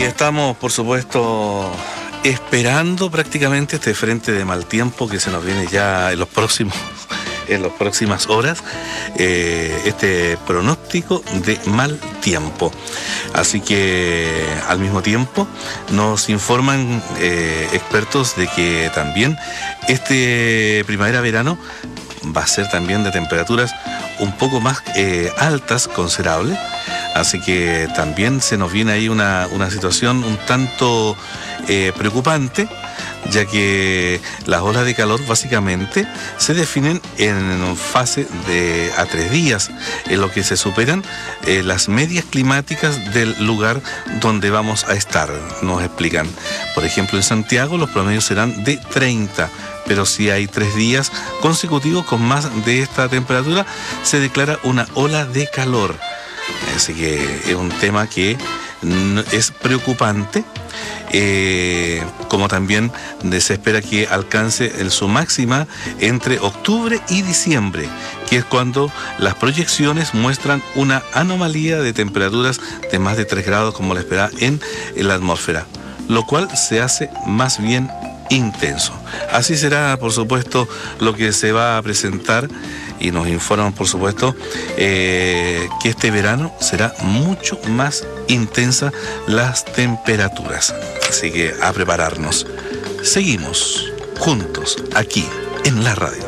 estamos, por supuesto, esperando prácticamente este frente de mal tiempo que se nos viene ya en las próximas horas, este pronóstico de mal tiempo. Así que al mismo tiempo nos informan expertos de que también este primavera-verano va a ser también de temperaturas un poco más altas, considerables. Así que también se nos viene ahí una situación un tanto preocupante, ya que las olas de calor básicamente se definen en fase de a 3 días, en lo que se superan las medias climáticas del lugar donde vamos a estar. Nos explican, por ejemplo, en Santiago los promedios serán de 30, pero si hay 3 días consecutivos con más de esta temperatura, se declara una ola de calor. Así que es un tema que es preocupante, como también se espera que alcance su máxima entre octubre y diciembre, que es cuando las proyecciones muestran una anomalía de temperaturas de más de 3 grados, como la espera en la atmósfera, lo cual se hace más bien intenso. Así será, por supuesto, lo que se va a presentar, y nos informan, por supuesto, que este verano será mucho más intensa las temperaturas. Así que a prepararnos. Seguimos juntos aquí en la radio.